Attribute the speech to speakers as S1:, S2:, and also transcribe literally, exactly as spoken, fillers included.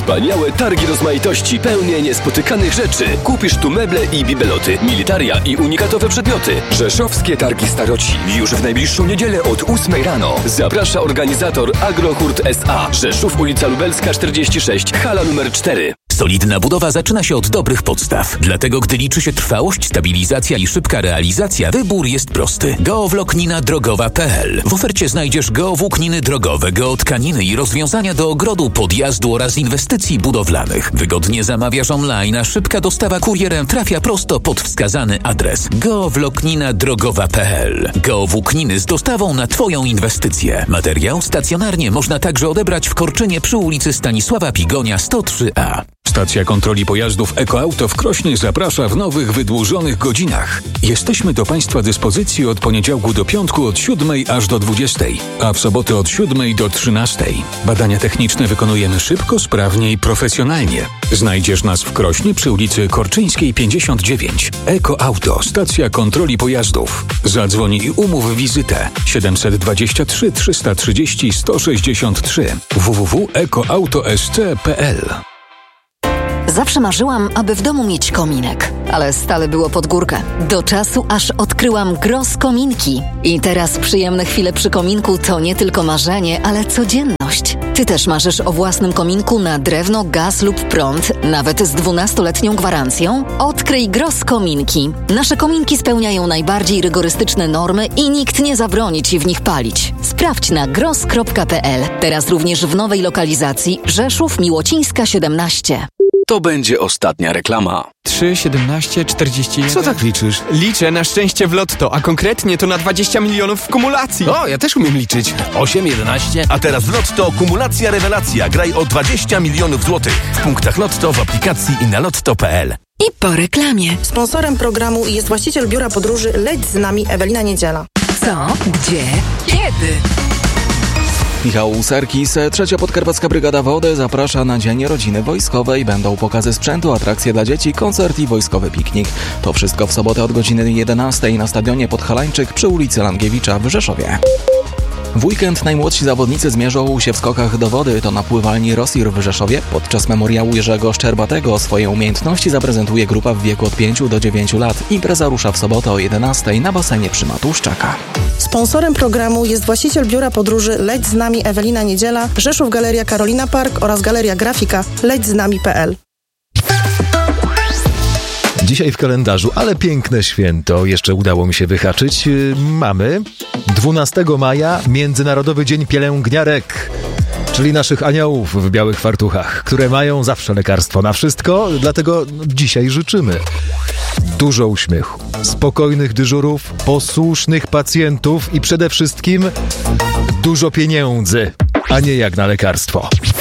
S1: Wspaniałe targi rozmaitości, pełne niespotykanych rzeczy. Kupisz tu meble i bibeloty, militaria i unikatowe przedmioty. Rzeszowskie Targi Staroci. Już w najbliższą niedzielę od ósmej rano. Zaprasza organizator Agrohurt S A. Rzeszów, ulica Lubelska czterdzieści sześć, hala numer cztery.
S2: Solidna budowa zaczyna się od dobrych podstaw. Dlatego, gdy liczy się trwałość, stabilizacja i szybka realizacja, wybór jest prosty. geowłóknina drogowa kropka p l. W ofercie znajdziesz geowłókniny drogowe, geotkaniny i rozwiązania do ogrodu, podjazdu oraz inwestycji budowlanych. Wygodnie zamawiasz online, a szybka dostawa kurierem trafia prosto pod wskazany adres. geowłóknina drogowa kropka p l. Geowłókniny z dostawą na Twoją inwestycję. Materiał stacjonarnie można także odebrać w Korczynie przy ulicy Stanisława Pigonia sto trzy a.
S3: Stacja kontroli pojazdów EcoAuto w Krośnie zaprasza w nowych, wydłużonych godzinach. Jesteśmy do Państwa dyspozycji od poniedziałku do piątku od siódmej aż do dwudziestej, a w soboty od siódmej do trzynastej. Badania techniczne wykonujemy szybko, sprawnie i profesjonalnie. Znajdziesz nas w Krośnie przy ulicy Korczyńskiej pięćdziesiąt dziewięć. EcoAuto, stacja kontroli pojazdów. Zadzwoń i umów wizytę siedemset dwadzieścia trzy trzysta trzydzieści sto sześćdziesiąt trzy w w w kropka ecoauto s c kropka p l.
S4: Zawsze marzyłam, aby w domu mieć kominek, ale stale było pod górkę. Do czasu, aż odkryłam Gross Kominki. I teraz przyjemne chwile przy kominku to nie tylko marzenie, ale codzienność. Ty też marzysz o własnym kominku na drewno, gaz lub prąd, nawet z dwunastoletnią gwarancją? Odkryj Gross Kominki. Nasze kominki spełniają najbardziej rygorystyczne normy i nikt nie zabroni Ci w nich palić. Sprawdź na gross kropka p l. Teraz również w nowej lokalizacji Rzeszów Miłocińska siedemnaście.
S1: To będzie ostatnia reklama.
S5: trzy, siedemnaście, czterdzieści jeden.
S6: Co tak liczysz?
S5: Liczę na szczęście w lotto, a konkretnie to na dwadzieścia milionów w kumulacji.
S6: O, ja też umiem liczyć. osiem, jedenaście.
S7: A teraz w Lotto kumulacja rewelacja. Graj o dwadzieścia milionów złotych. W punktach Lotto, w aplikacji i na lotto kropka p l.
S8: I po reklamie.
S9: Sponsorem programu jest właściciel biura podróży Leć z nami Ewelina Niedziela.
S8: Co? Gdzie? Kiedy?
S10: Michał Serkis, trzecia Podkarpacka Brygada Wody zaprasza na Dzień Rodziny Wojskowej. Będą pokazy sprzętu, atrakcje dla dzieci, koncert i wojskowy piknik. To wszystko w sobotę od godziny jedenastej na stadionie Podhalańczyk przy ulicy Langiewicza w Rzeszowie. W weekend najmłodsi zawodnicy zmierzą się w skokach do wody. To na pływalni Rosir w Rzeszowie. Podczas memoriału Jerzego Szczerbatego swoje umiejętności zaprezentuje grupa w wieku od pięciu do dziewięciu lat. Impreza rusza w sobotę o jedenastej na basenie przy Matuszczaka.
S9: Sponsorem programu jest właściciel biura podróży Leć z nami Ewelina Niedziela, Rzeszów Galeria Karolina Park oraz Galeria Grafika leć z nami kropka p l.
S11: Dzisiaj w kalendarzu, ale piękne święto, jeszcze udało mi się wyhaczyć. Mamy dwunastego maja Międzynarodowy Dzień Pielęgniarek, czyli naszych aniołów w białych fartuchach, które mają zawsze lekarstwo na wszystko, dlatego dzisiaj życzymy dużo uśmiechu, spokojnych dyżurów, posłusznych pacjentów i przede wszystkim dużo pieniędzy, a nie jak na lekarstwo.